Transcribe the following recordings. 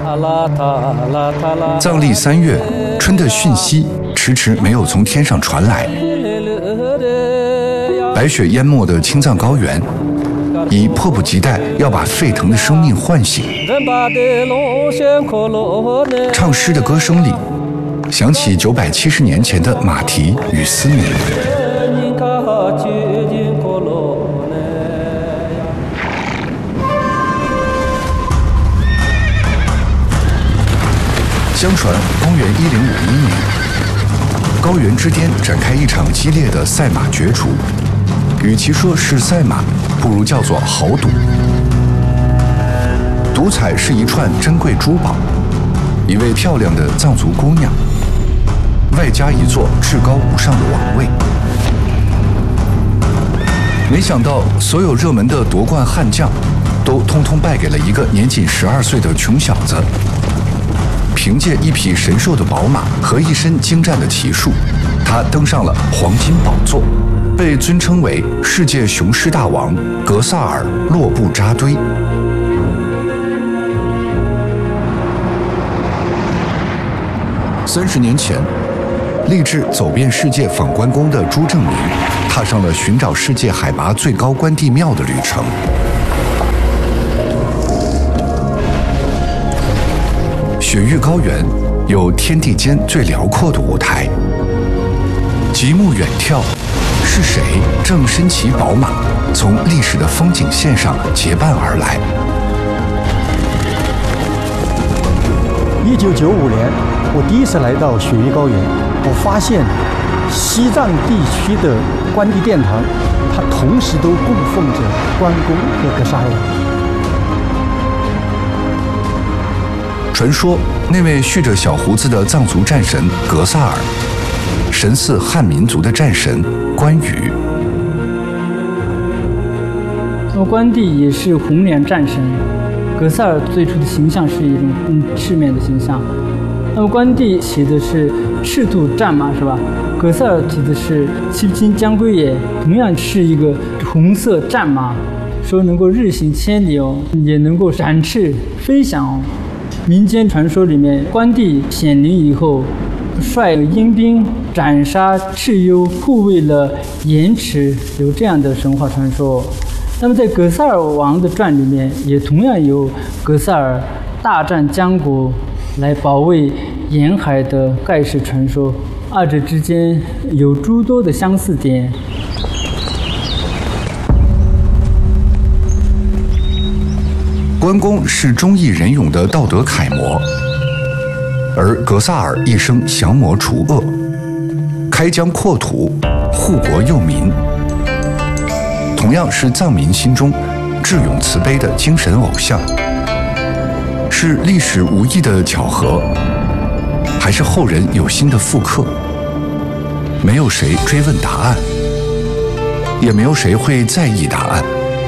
藏历3月，春的讯息迟迟没有从天上传来。白雪淹没的青藏高原，已迫不及待要把沸腾的生命唤醒。唱诗的歌声里，响起970年前的马蹄与嘶鸣。相传，公元1051年，高原之巅展开一场激烈的赛马角逐。与其说是赛马，不如叫做豪赌。赌彩是一串珍贵珠宝，一位漂亮的藏族姑娘，外加一座至高无上的王位。没想到，所有热门的夺冠悍将，都通通败给了一个年仅12岁的穷小子。凭借一匹神兽的宝马和一身精湛的骑术，他登上了黄金宝座，被尊称为世界雄狮大王格萨尔洛布扎堆。30年前，立志走遍世界访关公的朱正明，踏上了寻找世界海拔最高关帝庙的旅程。雪域高原有天地间最辽阔的舞台。极目远眺，是谁正身骑宝马，从历史的风景线上结伴而来 ？1995年，我第一次来到雪域高原，我发现西藏地区的关帝殿堂，它同时都供奉着关公和格萨尔王。 传说那位蓄着小胡子的藏族战神格萨尔，神似汉民族的战神关羽。 关帝也是红脸战神，格萨尔最初的形象是一种赤面的形象。那么关帝骑的是赤兔战马，是吧？格萨尔骑的是七金将归也，同样是一个红色战马，说能够日行千里哦，也能够展翅飞翔哦。民间传说里面，关帝显灵以后，率鹰兵斩杀蚩尤，护卫了盐池，有这样的神话传说。那么在格萨尔王的传里面，也同样有格萨尔大战江国来保卫沿海的盖世传说，二者之间有诸多的相似点。 关公是忠义仁勇的道德楷模，而格萨尔一生降魔除恶，开疆扩土，护国佑民，同样是藏民心中智勇慈悲的精神偶像。是历史无意的巧合，还是后人有心的复刻？没有谁追问答案，也没有谁会在意答案。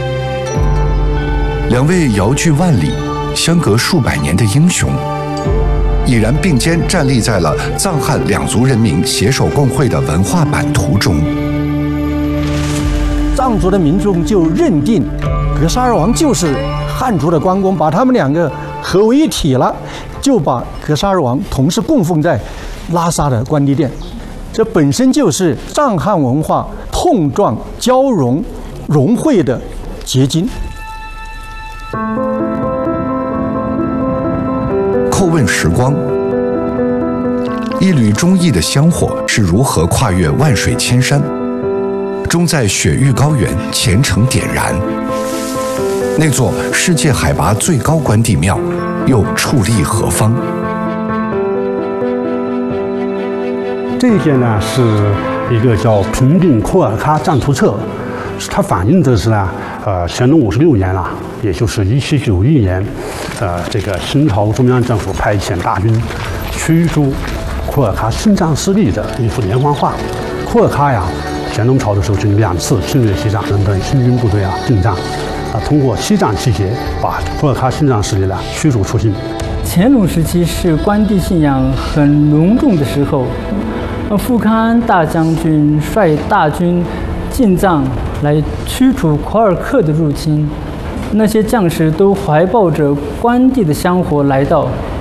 两位遥距万里、相隔数百年的英雄，已然并肩站立在了藏汉两族人民携手共绘的文化版图中。 藏族的民众就认定格萨尔王就是汉族的关公，把他们两个合为一体了，就把格萨尔王同时供奉在拉萨的关帝殿。这本身就是藏汉文化碰撞、交融、融汇的结晶。 叩问时光，一缕忠义的香火是如何跨越万水千山，终在雪域高原虔诚点燃？那座世界海拔最高关帝庙又矗立何方？ 这一件呢，是一个叫《平定库尔喀战图册》，它反映的是呢，乾隆56年了，也就是1791年，这个清朝中央政府派遣大军驱逐库尔喀新藏势力的一幅连环画。库尔喀呀，乾隆朝的时候曾2次侵略西藏，等新军部队进藏，通过西藏气节把库尔喀新藏势力呢驱逐出境。 乾隆时期是关帝信仰很隆重的时候，富康安大将军率大军进藏来驱除库尔克的入侵，那些将士都怀抱着关帝的香火来到，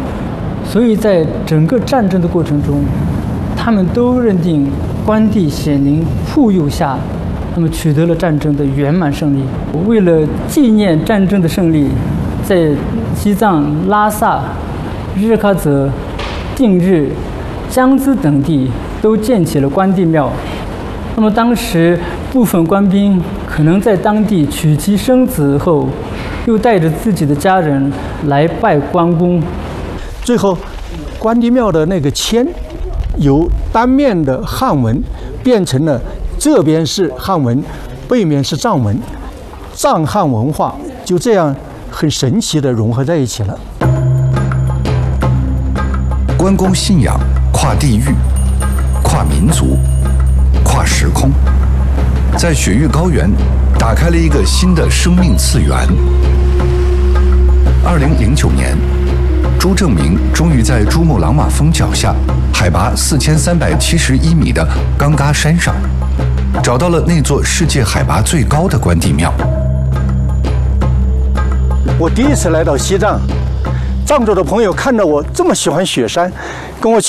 所以在整个战争的过程中，他们都认定关帝显灵护佑下，那么取得了战争的圆满胜利。为了纪念战争的胜利，在西藏拉萨、日喀则、定日、江孜等地都建起了关帝庙。那么当时部分官兵可能在当地娶妻生子后，又带着自己的家人来拜关公。 最后，关帝庙的那个签由单面的汉文变成了这边是汉文，背面是藏文，藏汉文化就这样很神奇地融合在一起了。 关公信仰跨地域、跨民族、跨时空，在雪域高原打开了一个新的生命次元。2009年，朱正明终于在珠穆朗玛峰脚下，海拔4371米的冈嘎山上，找到了那座世界海拔最高的关帝庙。 我第一次来到西藏，藏族的朋友看到我这么喜欢雪山，跟我